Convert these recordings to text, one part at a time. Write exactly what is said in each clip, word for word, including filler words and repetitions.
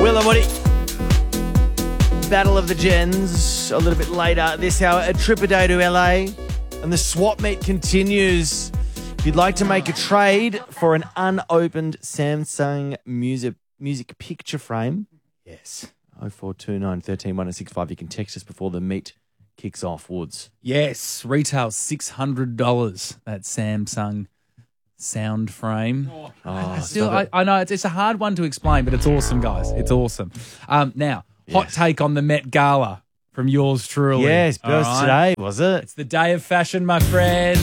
Will and Woody. Battle of the Gens a little bit later this hour. A trip a day to L A and the swap meet continues. If you'd like to make a trade for an unopened Samsung music music picture frame, yes, oh four two nine, one three, one oh six five. You can text us before the meet kicks off, Woods. Yes, retail six hundred dollars, that Samsung sound frame. Oh, I, still, I, I know it's, it's a hard one to explain, but it's awesome, guys. It's awesome. Um, now, hot Yes. take on the Met Gala from yours truly. Yes, All birth right? today, was it? It's the day of fashion, my friend.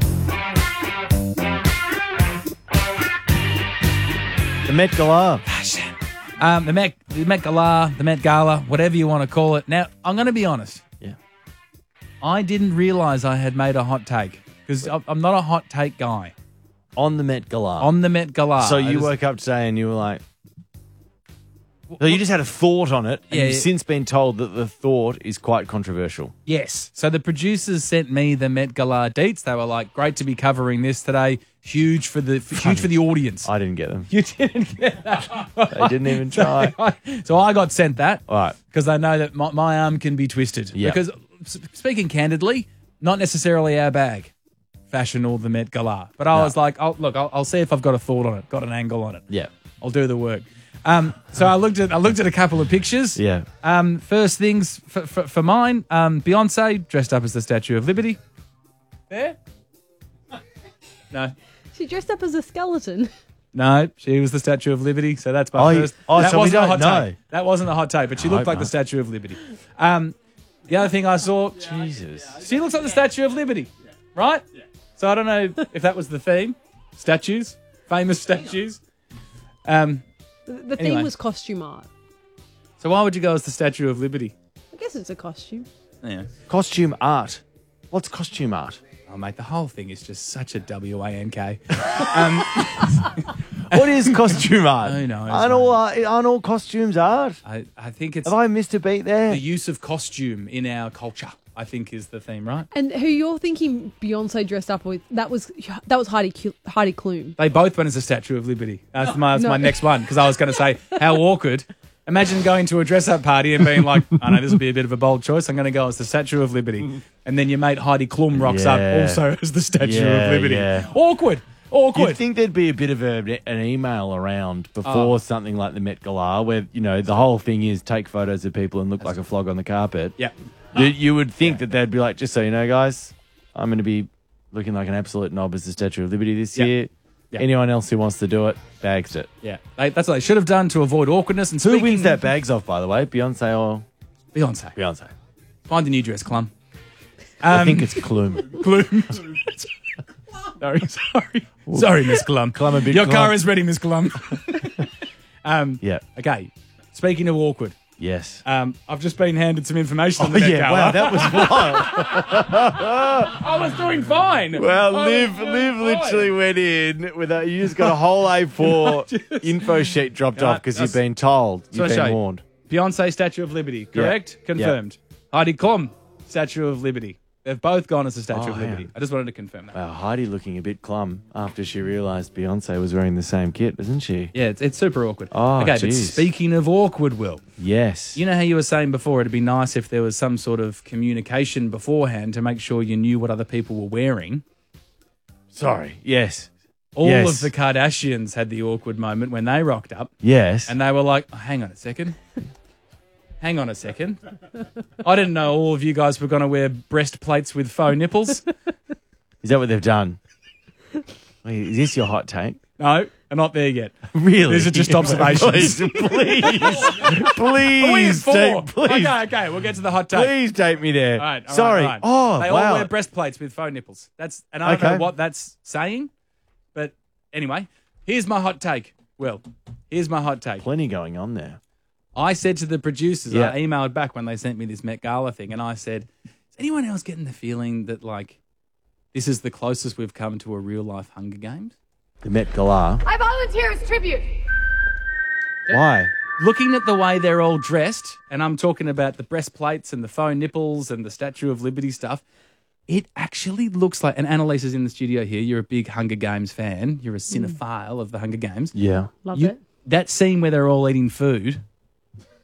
The Met Gala. Fashion. Um, the Met, the Met Gala, the Met Gala, whatever you want to call it. Now, I'm going to be honest. Yeah. I didn't realise I had made a hot take because I'm not a hot take guy. On the Met Gala. On the Met Gala. So I you just- woke up today and you were like... So you just had a thought on it, and Yeah, you've yeah. since been told that the thought is quite controversial. Yes. So the producers sent me the Met Gala deets. They were like, great to be covering this today. Huge for the huge for the audience. I didn't get them. You didn't get that. They didn't even try. So I got sent that. All right. Because I know that my, my arm can be twisted. Yeah. Because s- speaking candidly, not necessarily our bag, fashion or the Met Gala. But I No. was like, oh, look, I'll, I'll see if I've got a thought on it, got an angle on it. Yeah. I'll do the work. Um, so I looked at I looked at a couple of pictures. Yeah. Um, first things for, for, for mine, um, Beyonce dressed up as the Statue of Liberty. There? No. She dressed up as a skeleton. No, she was the Statue of Liberty, so that's my Oh, you- first. oh, that so we wasn't a don't hot know. take. That wasn't a hot take, but she I looked hope like the not. Statue of Liberty. Um, the other thing I saw, Jesus. she looks like the Statue of Liberty, right? So I don't know if that was the theme. Statues, famous statues. Um, The, the theme Anyway. was costume art. so why would you go as the Statue of Liberty? I guess it's a costume. Yeah. Costume art. What's costume art? Oh, mate, the whole thing is just such a W A N K. What is costume art? Who knows, Aren't all, art- aren't all costumes art? I, I think it's Have I missed a beat there? the use of costume in our culture, I think is the theme, right? And who you're thinking Beyonce dressed up with, that was that was Heidi Ku- Heidi Klum. They both went as a Statue of Liberty. That's my, that's No. my next one, because I was going to say, how awkward. Imagine going to a dress-up party and being like, I know this will be a bit of a bold choice. I'm going to go as the Statue of Liberty. And then your mate Heidi Klum rocks Yeah. up also as the Statue Yeah, of Liberty. yeah. Awkward. Awkward. You'd think there'd be a bit of a, an email around before Oh. something like the Met Gala where, you know, the whole thing is take photos of people and look like a flog on the carpet. Yeah. You, you would think that they'd be like, just so you know, guys, I'm going to be looking like an absolute knob as the Statue of Liberty this Yeah. year. Yeah. Anyone else who wants to do it, bags it. Yeah. They, that's what they should have done to avoid awkwardness. And Who speaking- wins that bags off, by the way? Beyonce or Beyonce. Beyonce? Find a new dress, Clum. I Um, think it's Clum. Clum. sorry, sorry. Sorry, Miss Clum. Clum a big Your clum. car is ready, Miss Clum. um, Yeah. Okay. Speaking of awkward, Yes. um, I've just been handed some information on Oh, the Met yeah. Gala. Wow, that was wild. I was doing fine. Well, I Liv, was doing Liv fine. literally went in with a, you just got a whole A four Just- info sheet dropped Yeah, off because you've that's- been told, So you've I show been you. warned. Beyonce, Statue of Liberty, correct? Yeah. Confirmed. Heidi Klum, Statue of Liberty. They've both gone as the Statue Oh, of Liberty. yeah. I just wanted to confirm that. Wow, Heidi looking a bit glum after she realised Beyonce was wearing the same kit, isn't she? Yeah, it's, it's super awkward. Oh, okay, but geez. speaking of awkward, Will, Yes. you know how you were saying before it'd be nice if there was some sort of communication beforehand to make sure you knew what other people were wearing? Sorry. Yes. All Yes. of the Kardashians had the awkward moment when they rocked up Yes. and they were like, oh, hang on a second. Hang on a second. I didn't know all of you guys were going to wear breastplates with faux nipples. Is that what they've done? Wait, is this your hot take? No, I'm not there yet. Really? These are just observations. please, please, please, Are we at four? take, please, Okay, okay, we'll get to the hot take. please take me there. All right, all right, Sorry. all right. Oh, they wow. all wear breastplates with faux nipples. That's and I don't Okay. know what that's saying, but anyway, here's my hot take. Will, here's my hot take. Plenty going on there. I said to the producers, Yeah. I emailed back when they sent me this Met Gala thing, and I said, "Is anyone else getting the feeling that like this is the closest we've come to a real life Hunger Games?" The Met Gala. I volunteer as tribute. Why? Looking at the way they're all dressed, and I'm talking about the breastplates and the faux nipples and the Statue of Liberty stuff, it actually looks like, and Annalise is in the studio here, you're a big Hunger Games fan, you're a cinephile of the Hunger Games. Yeah. Love You- it. That scene where they're all eating food,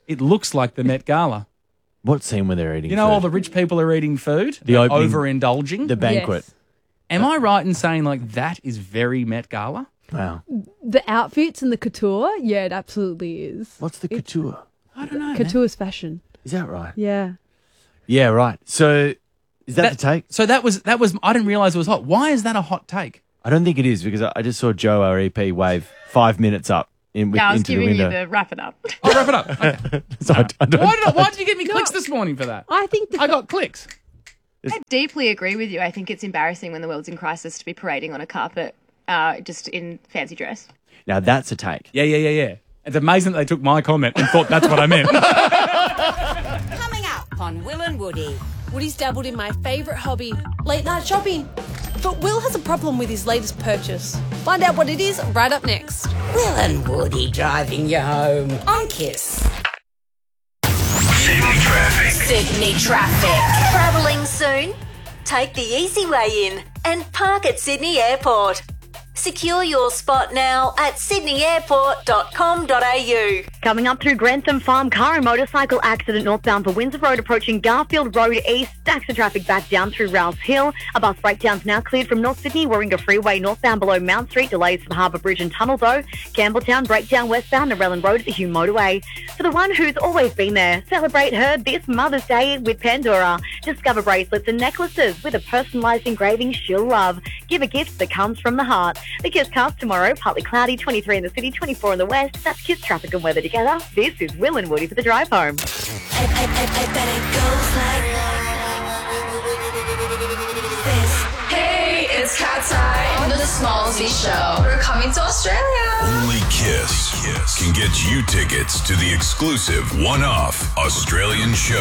it looks like the Met Gala. What scene where they're eating You know, food? all the rich people are eating food. The They're opening- overindulging. The banquet. Yes. Am I right in saying like that is very Met Gala? Wow. The outfits and the couture, yeah, it absolutely is. What's the couture? I don't know. man. Couture's fashion. Is that right? Yeah. Yeah, right. So is that, That- the take? So that was that was. I didn't realize it was hot. Why is that a hot take? I don't think it is because I I just saw Joe, our E P, wave five minutes up in, with, Yeah, I was into the giving window. you the wrap it up. I'll wrap it up. Okay. So I, I don't, Why did I, why did you give me clicks this morning for that? I think the I got clicks. I deeply agree with you. I think it's embarrassing when the world's in crisis to be parading on a carpet uh, just in fancy dress. Now that's a take. Yeah, yeah, yeah, yeah. It's amazing that they took my comment and thought that's what I meant. Coming up on Will and Woody. Woody's dabbled in my favourite hobby, late night shopping. But Will has a problem with his latest purchase. Find out what it is right up next. Will and Woody driving you home on Kiss. Sydney traffic. Sydney traffic. Travelling soon? Take the easy way in and park at Sydney Airport. Secure your spot now at sydney airport dot com dot a u. Coming up through Grantham Farm, car and motorcycle accident northbound for Windsor Road approaching Garfield Road East. Stacks of traffic back down through Rouse Hill. A bus breakdown's now cleared from North Sydney, Warringah Freeway northbound below Mount Street. Delays from Harbour Bridge and Tunnel though. Campbelltown breakdown westbound Narellan Road at the Hume Motorway. For the one who's always been there, celebrate her this Mother's Day with Pandora. Discover bracelets and necklaces with a personalised engraving she'll love. Give a gift that comes from the heart. The Kiss cast tomorrow, partly cloudy, twenty-three in the city, twenty-four in the west. That's Kiss traffic and weather together. This is Will and Woody for the drive home. I, I, I, I bet it goes like this. Hey, it's Cat's Eye on the Smallsy Show. We're coming to Australia. Only Kiss can get you tickets to the exclusive one-off Australian show.